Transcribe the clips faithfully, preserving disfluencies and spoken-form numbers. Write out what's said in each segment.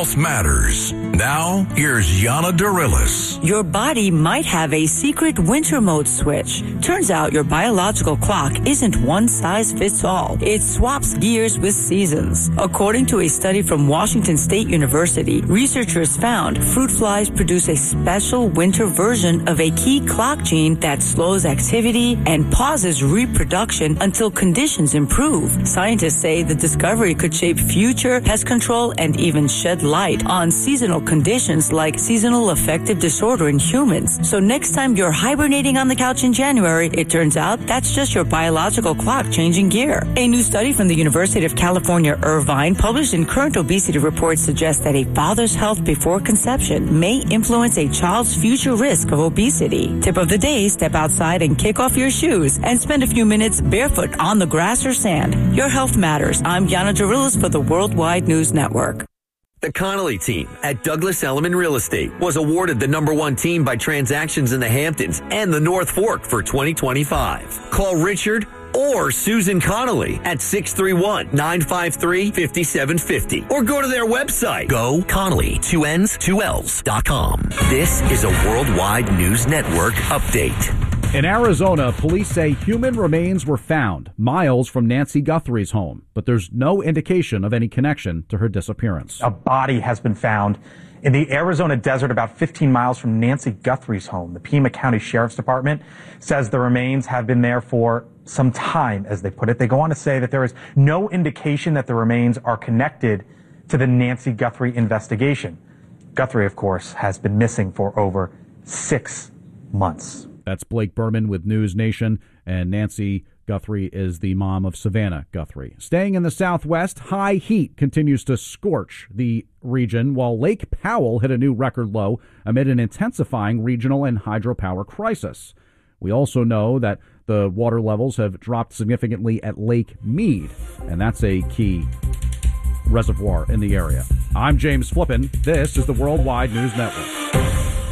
Health Matters. Now, here's Yana Darilis. Your body might have a secret winter mode switch. Turns out your biological clock isn't one size fits all. It swaps gears with seasons. According to a study from Washington State University, researchers found fruit flies produce a special winter version of a key clock gene that slows activity and pauses reproduction until conditions improve. Scientists say the discovery could shape future pest control and even shed light on seasonal conditions like seasonal affective disorder in humans. So next time you're hibernating on the couch in January, it turns out that's just your biological clock changing gear. A new study from the University of California, Irvine, published in Current Obesity Report, suggests that a father's health before conception may influence a child's future risk of obesity. Tip of the day, step outside and kick off your shoes and spend a few minutes barefoot on the grass or sand. Your health matters. I'm Yana Darilis for the Worldwide News Network. The Connolly team at Douglas Elliman Real Estate was awarded the number one team by transactions in the Hamptons and the North Fork for twenty twenty-five. Call Richard or Susan Connolly at six three one, nine five three, five seven five zero or go to their website, go Connolly, two N's, two L's dot com. This is a Worldwide News Network update. In Arizona, police say human remains were found miles from Nancy Guthrie's home, but there's no indication of any connection to her disappearance. A body has been found in the Arizona desert about fifteen miles from Nancy Guthrie's home. The Pima County Sheriff's Department says the remains have been there for some time, as they put it. They go on to say that there is no indication that the remains are connected to the Nancy Guthrie investigation. Guthrie, of course, has been missing for over six months. That's Blake Berman with News Nation, and Nancy Guthrie is the mom of Savannah Guthrie. Staying in the Southwest, high heat continues to scorch the region, while Lake Powell hit a new record low amid an intensifying regional and hydropower crisis. We also know that the water levels have dropped significantly at Lake Mead, and that's a key reservoir in the area. I'm James Flippin. This is the Worldwide News Network.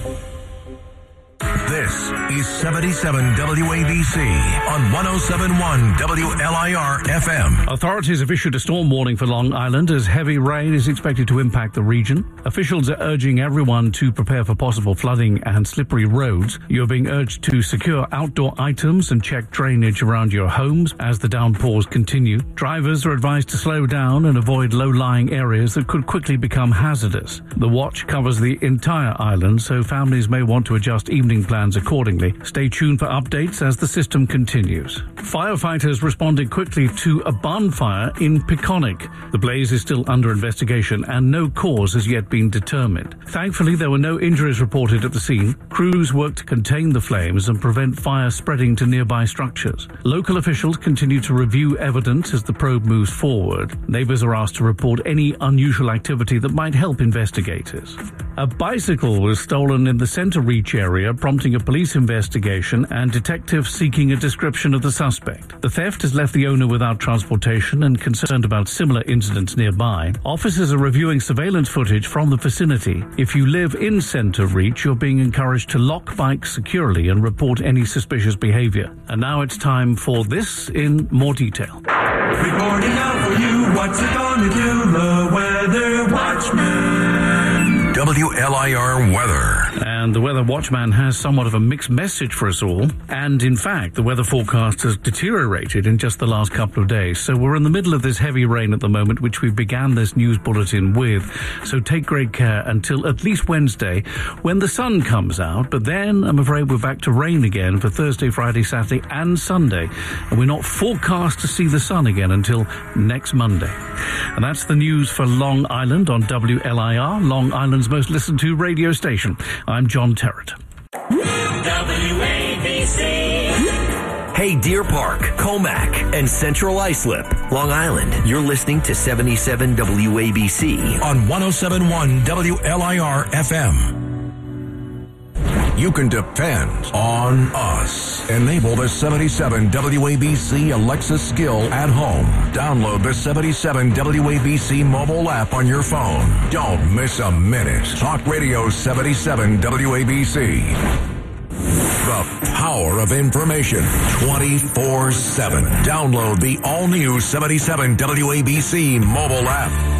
This is seventy-seven W A B C on one oh seven point one W L I R F M. Authorities have issued a storm warning for Long Island as heavy rain is expected to impact the region. Officials are urging everyone to prepare for possible flooding and slippery roads. You're being urged to secure outdoor items and check drainage around your homes as the downpours continue. Drivers are advised to slow down and avoid low-lying areas that could quickly become hazardous. The watch covers the entire island, so families may want to adjust evening plans accordingly. Stay tuned for updates as the system continues. Firefighters responded quickly to a barn fire in Peconic. The blaze is still under investigation and no cause has yet been determined. Thankfully, there were no injuries reported at the scene. Crews worked to contain the flames and prevent fire spreading to nearby structures. Local officials continue to review evidence as the probe moves forward. Neighbors are asked to report any unusual activity that might help investigators. A bicycle was stolen in the Center Reach area, prompting a police investigation and detectives seeking a description of the suspect. The theft has left the owner without transportation and concerned about similar incidents nearby. Officers are reviewing surveillance footage from the vicinity. If you live in Center Reach, you're being encouraged to lock bikes securely and report any suspicious behavior. And now it's time for this in more detail. Reporting out for you, what's it gonna do? The Weather Watchman. W L I R weather. And the Weather Watchman has somewhat of a mixed message for us all. And in fact, the weather forecast has deteriorated in just the last couple of days. So we're in the middle of this heavy rain at the moment, which we began this news bulletin with. So take great care until at least Wednesday, when the sun comes out. But then I'm afraid we're back to rain again for Thursday, Friday, Saturday and Sunday. And we're not forecast to see the sun again until next Monday. And that's the news for Long Island on W L I R, Long Island's most listened to radio station. I'm John Terrett. W A B C. Hey, Deer Park, Comac, and Central Islip, Long Island. You're listening to seventy-seven W A B C on one oh seven point one W L I R F M. You can depend on us. Enable the seventy-seven W A B C Alexa skill at home. Download the seventy-seven W A B C mobile app on your phone. Don't miss a minute. Talk Radio seventy-seven W A B C. The power of information twenty-four seven. Download the all-new seventy-seven W A B C mobile app.